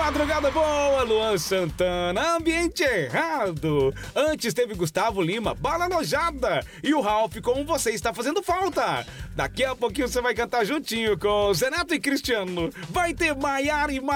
madrugada boa, Luan Santana, ambiente errado. Antes teve Gustavo Lima, bala nojada. E o Ralph com Você Está Fazendo Falta. Daqui a pouquinho você vai cantar juntinho com Zeneto e Cristiano. Vai ter Maiara e